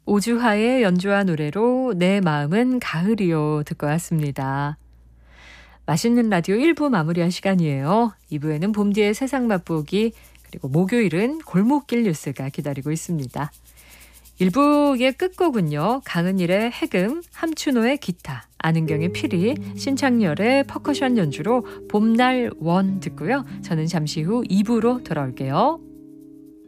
오주하의 연주와 노래로 내 마음은 가을이요 듣고 왔습니다. 맛있는 라디오 1부 마무리할 시간이에요. 2부에는 봄디의 세상 맛보기 그리고 목요일은 골목길 뉴스가 기다리고 있습니다. 1부의 끝곡은요. 강은일의 해금, 함춘호의 기타, 안은경의 피리, 신창렬의 퍼커션 연주로 봄날 원 듣고요. 저는 잠시 후 2부로 돌아올게요.